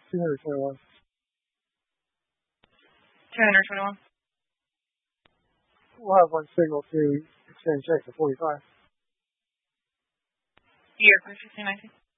221. 221. We'll have one signal to extend check to 45. Year for 1619.